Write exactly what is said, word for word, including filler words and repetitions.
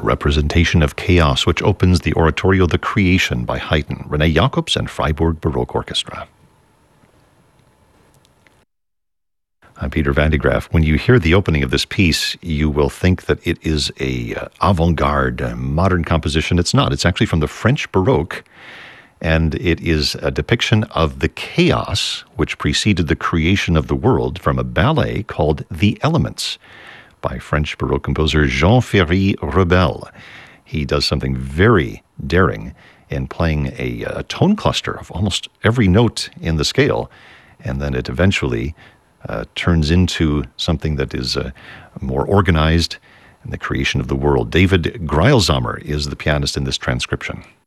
representation of chaos which opens the oratorio The Creation by Haydn, René Jacobs, and Freiburg Baroque Orchestra. I'm Peter Van de Graaff. When you hear the opening of this piece, you will think that it is a uh, avant-garde, uh, modern composition. It's not. It's actually from the French Baroque, and it is a depiction of the chaos which preceded the creation of the world from a ballet called The Elements by French Baroque composer Jean-Ferry Rebel. He does something very daring in playing a, a tone cluster of almost every note in the scale, and then it eventually uh, turns into something that is uh, more organized in the creation of the world. David Greilsamer is the pianist in this transcription.